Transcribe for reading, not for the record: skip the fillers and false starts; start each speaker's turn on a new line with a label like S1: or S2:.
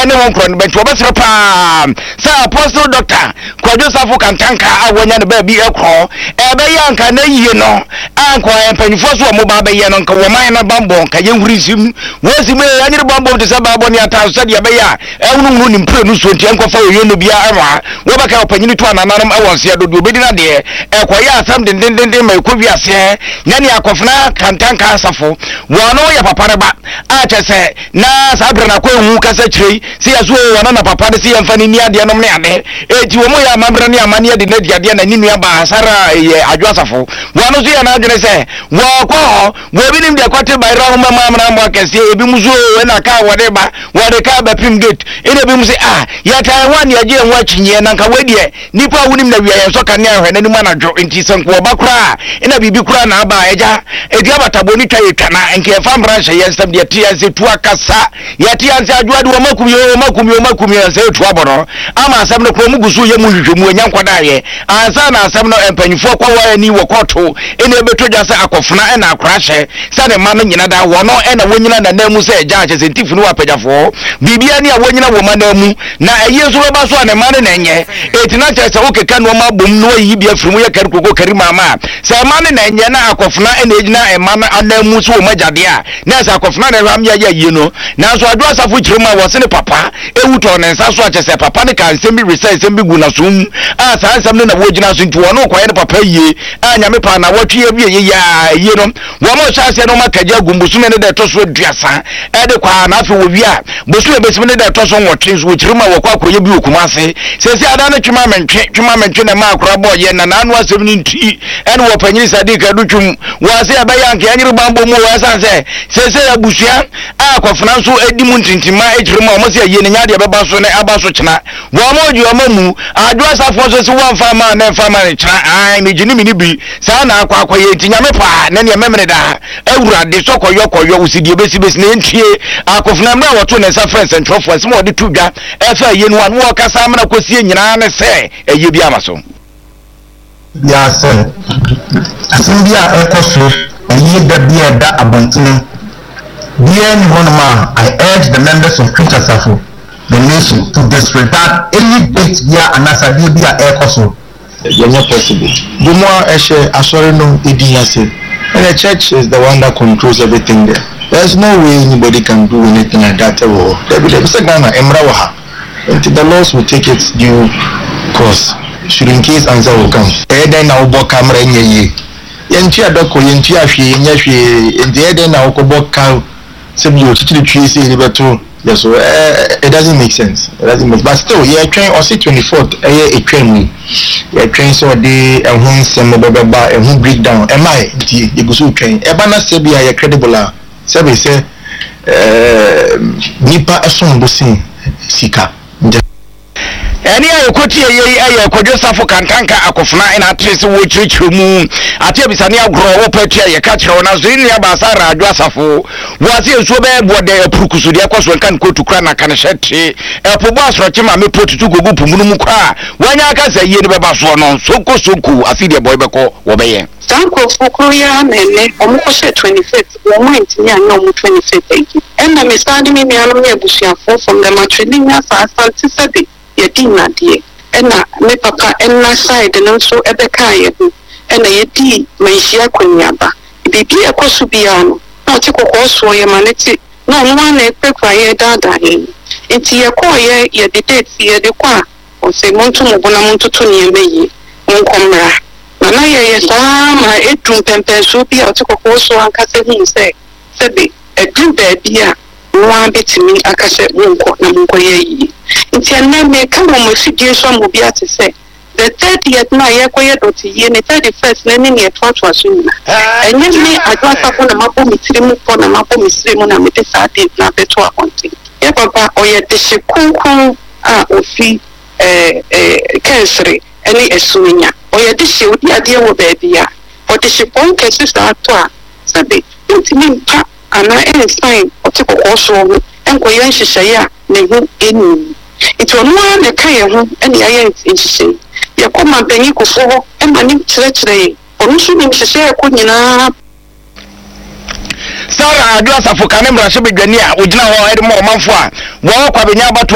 S1: ene won kro ne benti obesere pa sa apostle doctor Kwadwo Safo Kantanka awanya ne ba bi ekro ebe yanka na yie no anko empanyifo so mo ba be ye no nka wo man na bambo nka ye hurisim wosi me anyere bambo te se babo ne ata so de be ya ehunu ni mpre nu so nti enko fa ye no bia ara wo ba ka opanyini to anananom awonse adodo obedi na de ekoye asam den mai ko wiase nyane akofna Kantanka Safo wo no ya papa ne ba a chese na sabre na ko hu kasa chiri se yaso wo na papa de se yemfa ni ade nom ne ade eti wo mo ya mabra ne amane de na diade na ni nua ba asara ye Adwo Safo wo no so ya na adwene se wo ko wo bi nim de kwate bayra ho mama amana mo akese ebi muzo na ka wo de ba wo de ka ba pim gate ene bi mu se ya Taiwan ya je nwa chinye na nka wedie nipa wunim na wiye so ka ne ahwe na ni manadwo enti sanko oba kura ina bibi kura na aba eja edi abatabo ni twa yetwa na nke fa branch ye nsam de tianse tu akasa ya tianse adwade wo makumi se tu abono ama asam no kro mugusu ye mu hwehwemu anyankwada ye ansa na asam no empanyifo kwa wa ni wo koto ene betodwa se akofuna ena akrahye sa ne ma no nyina da wo no ena wonyina na namu se eja ache sentifu no apegyafo bibia ni a wonyina wo ma namu na eye so ba so ne ma ne nenye etina chese wo keka no ma bom no yi bia firim ye kari koko kari mama se ma ne nenye na akofuna ena ejina e ma na anamu so wo majade a na se akofuna na ram ya yi no na so Adwo Safo chirima wo se ne papa ewuto ne nsa so achese papa ne kan sembi research sembi gu na sum a sa nsam ne na wo jina so nti wo no koye ne papa yie a nyame pa na watwe ya bie ya yie no wo mo sha se no makaja gumbusu ne de to so duasa e de kwa na afi wo wi a bosu e besim ne de to so nwotwe so chirima wo kwa akoye bi okumase se ada na twuma mentwe na ma akora bo ye na nanu asem ni nti ene wo panyini sadika dutwum wo ase ya ba yanke anyiri bambo mu wo san se abusua a akofuna so edimu ntintima e chirima wo se ye ne nya de beba so ne aba so chena wo mo ji o mamu Adwo Safo so se wo mfa ma na mfa ma ne chena ai me jini mi bi sa na akwa ye tinyame pa na ne memre da awurade so koyo usidie besi ne ntie akofuna mra wo to ne sa friends and trophy se mo de tudwa efa ye no an wo kasa mra kosie nyina ne se eye bi amaso
S2: ya se asindia ekoso eye da bia da abantene bia ni honma. I urge the members of Preacher Safo the nation to disregard any date bia anasa bia ekoso
S3: not possible. The more sorry no idiyase. And the church is the one that controls everything there. There's no way anybody can do anything like that. Until the laws will take its due course. Should in case answer will come. Then now book camera in ye. Yentia doko yentia she in the end now book cow. Some you to the trees in the yes, so it doesn't make sense. It doesn't make, but still, yeah, train or say 24th, a train me. Yeah, train so they and whom some baba and whom break down. Am I the go train? Ebana Sebia, a credible. Sebi say, Nipa a song bussing, Sika.
S1: eni ayekoti ye Kwadwo Safo Kantanka akofuna ina atrese wo chirichimu ate bisane agro wo patia ye ka kire na so ni abasara Adwo Safo wo ase enso be bode apurukusu de akoso nkan kotu kra na kan hyete epobo asroche ma me potutu gogu pumunu mu kra wanya aka sa ye ne beba so no soku afide boy beko wo be ye
S4: Sanko Fukuya nene omukoshe 25th wo mwenti nya no mu 25th ena me stadi me anu me abusuafo from the matrilinya fa asante sabi yedina die ena me papa ena side no so ebeka ye hu ena yedi manhia kwanyaba bibi ekosu bia no na oche kokko ye maneti na nwa na ekpekwa ye dada ye enti ye ko ye de date ye de kwa o se muntu mubona muntu to ne meyi nkomra na ye sama edum pempe so bia oche kokko so ankase hu se sebe edum bia nwa betimi akase nko na nko ye yi nti na me ka mo mafidie so mo bia te se the 30th na ye koye doti ye ne 31st na ni e twa so nyina enye me Adwo Safo na mabo mitirimu po na mabo misirimu na mete sa date na beto akonti ye papa oye de shekunkun a ofi kensere ene esunya oye de she odi ade wo baabia o de shepon kesi sa to a sabe ntimi mpa ana ensign o te kokko so ho enko ye nhyehyeye a ne hu enu ito no na kai ho ene ya ye nhyehyeye ye koma panyi kofo ho e mani kyerɛkyerɛ onu so ni nhyehyeye ko nyina
S1: Sara Adwo Safo kanemra hye bedwani a ogina ho ede mo manfo a wo kwa benya